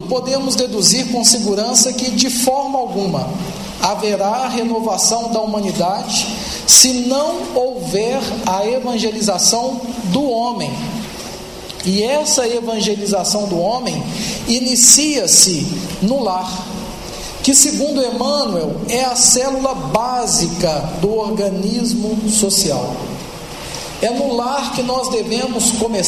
Podemos deduzir com segurança que, de forma alguma, haverá renovação da humanidade se não houver a evangelização do homem. E essa evangelização do homem inicia-se no lar, que, segundo Emmanuel, é a célula básica do organismo social. É no lar que nós devemos começar